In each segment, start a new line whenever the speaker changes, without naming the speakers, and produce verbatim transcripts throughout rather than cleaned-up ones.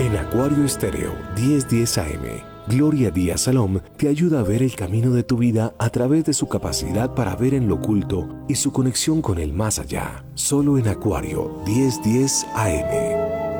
En Acuario Estéreo diez diez A M, Gloria Díaz Salom te ayuda a ver el camino de tu vida a través de su capacidad para ver en lo oculto y su conexión con el más allá. Solo en Acuario diez diez A M.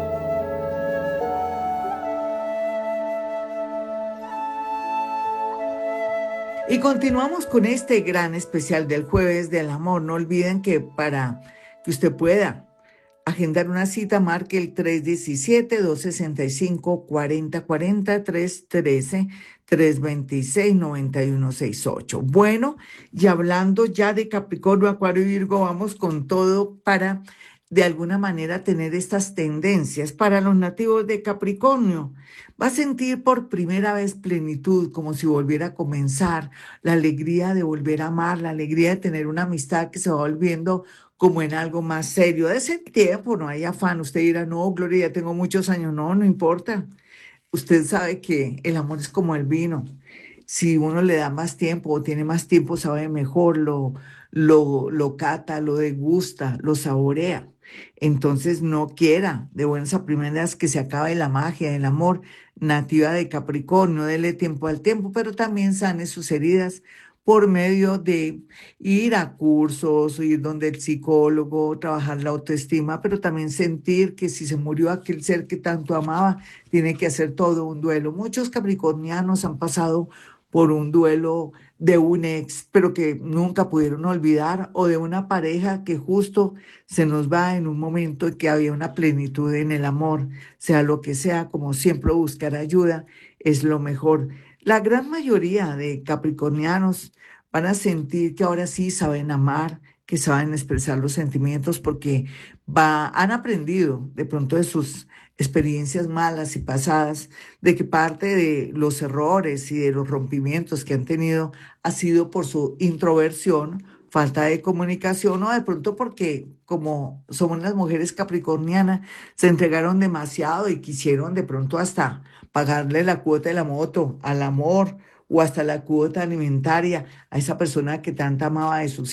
Y continuamos con este gran especial del jueves del amor. No olviden que para que usted pueda agendar una cita, marque el tres uno siete, dos seis cinco, cuatro cero cuatro cero, tres uno tres, tres dos seis, nueve uno seis ocho. Bueno, y hablando ya de Capricornio, Acuario y Virgo, vamos con todo para de alguna manera tener estas tendencias. Para los nativos de Capricornio, va a sentir por primera vez plenitud, como si volviera a comenzar, la alegría de volver a amar, la alegría de tener una amistad que se va volviendo como en algo más serio. De ese tiempo, no hay afán. Usted dirá, no, Gloria, ya tengo muchos años. No, no importa. Usted sabe que el amor es como el vino. Si uno le da más tiempo o tiene más tiempo, sabe mejor, lo, lo, lo cata, lo degusta, lo saborea. Entonces, no quiera de buenas a primeras que se acabe la magia del amor nativa de Capricornio. Dele tiempo al tiempo, pero también sane sus heridas por medio de ir a cursos, ir donde el psicólogo, trabajar la autoestima, pero también sentir que si se murió aquel ser que tanto amaba, tiene que hacer todo un duelo. Muchos capricornianos han pasado por un duelo de un ex, pero que nunca pudieron olvidar, o de una pareja que justo se nos va en un momento en que había una plenitud en el amor, sea lo que sea, como siempre buscar ayuda es lo mejor. La gran mayoría de capricornianos van a sentir que ahora sí saben amar, que saben expresar los sentimientos porque va, han aprendido de pronto de sus experiencias malas y pasadas, de que parte de los errores y de los rompimientos que han tenido ha sido por su introversión, falta de comunicación o de pronto porque como somos las mujeres capricornianas, se entregaron demasiado y quisieron de pronto hasta pagarle la cuota de la moto al amor o hasta la cuota alimentaria a esa persona que tanto amaba de sus